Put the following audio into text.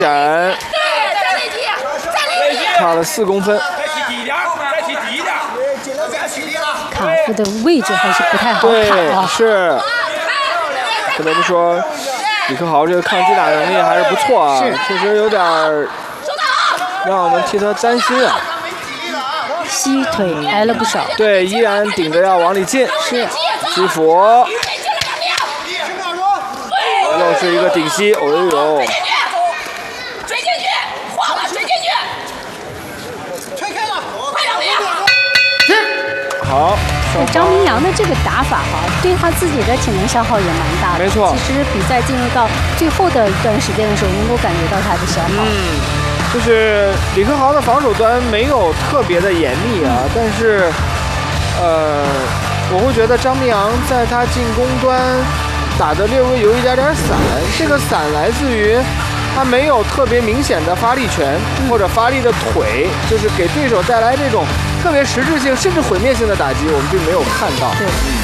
展差了4公分。 卡夫的位置还是不太好卡啊。 是，不得不说，李克豪这个抗击打能力还是不错啊，确实有点让我们替他担心啊。 膝腿挨了不少。 对，依然顶着要往里进。 是。 基辅。又是一个顶膝，哦呦！ 追进去，晃了，追进去，推开了，快点的！ 好。 张明阳的这个打法哈，对他自己的体能消耗也蛮大的。 没错。 其实比赛进入到最后的一段时间的时候，能够感觉到他的消耗。 就是李克豪的防守端没有特别的严密啊，但是，我会觉得张明阳在他进攻端打得略微有一点散，这个散来自于他没有特别明显的发力拳或者发力的腿，就是给对手带来这种特别实质性甚至毁灭性的打击，我们并没有看到。 对。